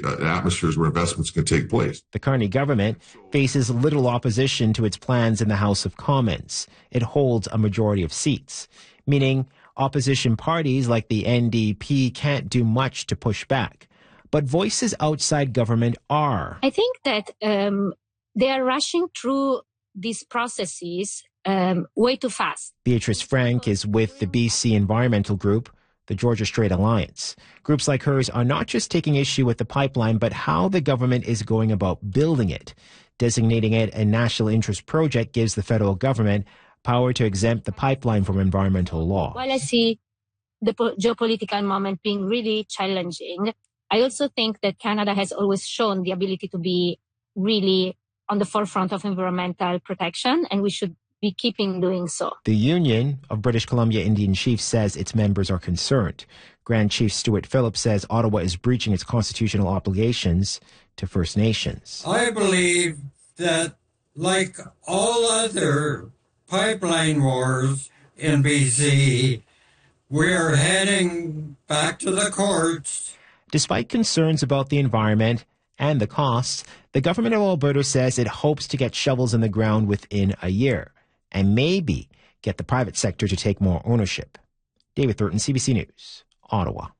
atmospheres where investments can take place. The Carney government faces little opposition to its plans in the House of Commons. It holds a majority of seats, meaning opposition parties like the NDP can't do much to push back. But voices outside government are. I think that they are rushing through these processes way too fast. Beatrice Frank is with the BC Environmental Group, the Georgia Strait Alliance. Groups like hers are not just taking issue with the pipeline, but how the government is going about building it. Designating it a national interest project gives the federal government power to exempt the pipeline from environmental law. While I see the geopolitical moment being really challenging, I also think that Canada has always shown the ability to be really on the forefront of environmental protection, and we should be keeping doing so. The Union of British Columbia Indian Chiefs says its members are concerned. Grand Chief Stuart Phillips says Ottawa is breaching its constitutional obligations to First Nations. I believe that, like all other pipeline wars in BC, we're heading back to the courts. Despite concerns about the environment and the costs, the government of Alberta says it hopes to get shovels in the ground within a year and maybe get the private sector to take more ownership. David Thurton, CBC News, Ottawa.